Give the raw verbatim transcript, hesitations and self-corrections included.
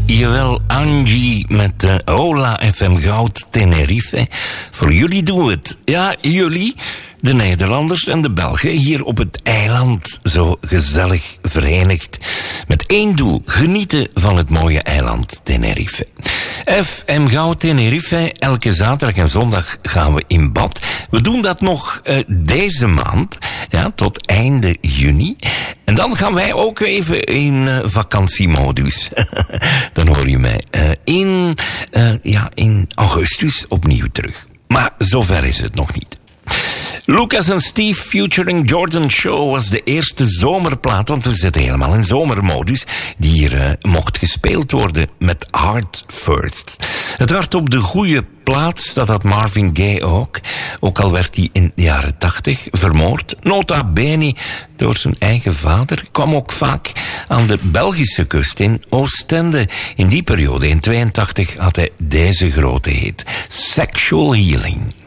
Jawel, Angie met uh, Hola F M Goud Tenerife. Voor jullie doen het. Ja, jullie, de Nederlanders en de Belgen hier op het eiland. Zo gezellig verenigd. Met één doel, genieten van het mooie eiland Tenerife. F M Goud Tenerife, elke zaterdag en zondag gaan we in bad. We doen dat nog uh, deze maand, ja, tot einde juni. En dan gaan wij ook even in uh, vakantiemodus. Dan hoor je mij uh, in, uh, ja, in augustus opnieuw terug. Maar zover is het nog niet. Lucas en Steve featuring Jordan Show was de eerste zomerplaat, want we zitten helemaal in zomermodus, die hier uh, mocht gespeeld worden met Heart First. Het hart op de goede plaats, dat had Marvin Gaye ook. Ook al werd hij in de jaren tachtig vermoord, nota bene door zijn eigen vader, kwam ook vaak aan de Belgische kust in Oostende. In die periode, in tweeëntachtig, had hij deze grote hit, Sexual Healing.